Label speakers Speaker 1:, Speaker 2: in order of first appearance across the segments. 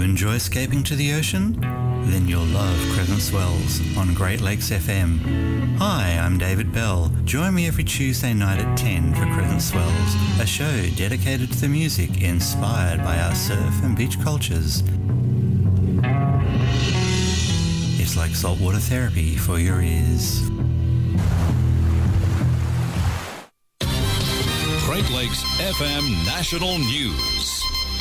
Speaker 1: enjoy escaping to the ocean? Then you'll love Crescent Swells on Great Lakes FM. Hi, I'm David Bell. Join me every Tuesday night at 10 for Crescent Swells, a show dedicated to the music inspired by our surf and beach cultures. It's like saltwater therapy for your ears.
Speaker 2: Great Lakes FM National News.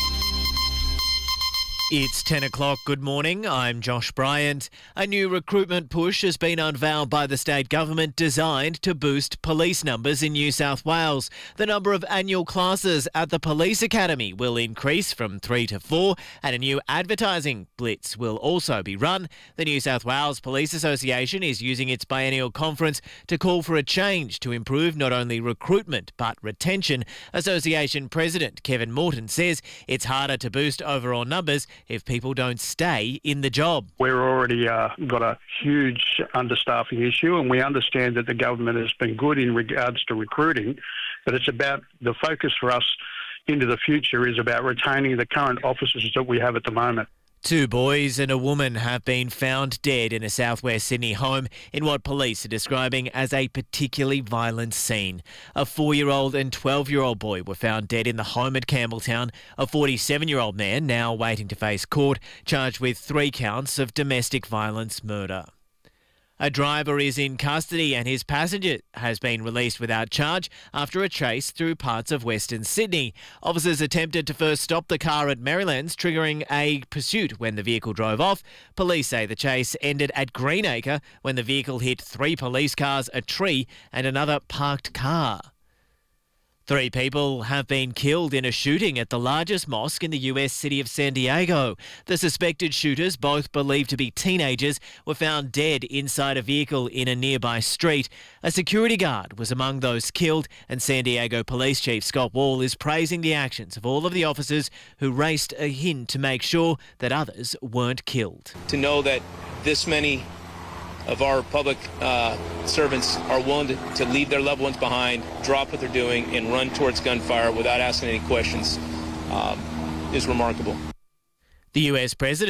Speaker 3: It's 10 o'clock. Good morning. I'm Josh Bryant. A new recruitment push has been unveiled by the state government designed to boost police numbers in New South Wales. The number of annual classes at the Police Academy will increase from 3 to 4 and a new advertising blitz will also be run. The New South Wales Police Association is using its biennial conference to call for a change to improve not only recruitment but retention. Association President Kevin Morton says it's harder to boost overall numbers if people don't stay in the job.
Speaker 4: We're already got a huge understaffing issue, and we understand that the government has been good in regards to recruiting, but it's about the focus for us into the future is about retaining the current officers that we have at the moment.
Speaker 3: 2 boys and a woman have been found dead in a southwest Sydney home in what police are describing as a particularly violent scene. A 4-year-old and 12-year-old boy were found dead in the home at Campbelltown. A 47-year-old man now waiting to face court, charged with 3 counts of domestic violence murder. A driver is in custody and his passenger has been released without charge after a chase through parts of Western Sydney. Officers attempted to first stop the car at Merrylands, triggering a pursuit when the vehicle drove off. Police say the chase ended at Greenacre when the vehicle hit 3 police cars, a tree and another parked car. 3 people have been killed in a shooting at the largest mosque in the US city of San Diego. The suspected shooters, both believed to be teenagers, were found dead inside a vehicle in a nearby street. A security guard was among those killed, and San Diego Police Chief Scott Wall is praising the actions of all of the officers who raced in to make sure that others weren't killed.
Speaker 5: To know that this many of our public servants are willing to leave their loved ones behind, drop what they're doing, and run towards gunfire without asking any questions is remarkable.
Speaker 3: The US President